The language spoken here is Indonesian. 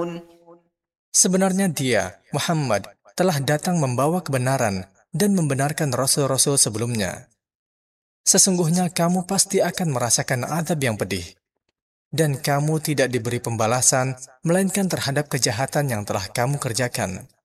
Sebenarnya dia, Muhammad, telah datang membawa kebenaran dan membenarkan rasul-rasul sebelumnya. Sesungguhnya kamu pasti akan merasakan azab yang pedih. Dan kamu tidak diberi pembalasan, melainkan terhadap kejahatan yang telah kamu kerjakan.